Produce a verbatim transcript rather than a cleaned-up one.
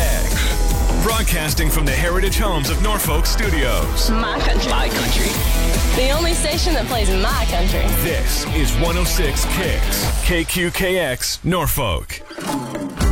X. Broadcasting from the Heritage Homes of Norfolk Studios. My country. My country. The only station that plays my country. This is one oh six Kicks. K Q K X, Norfolk.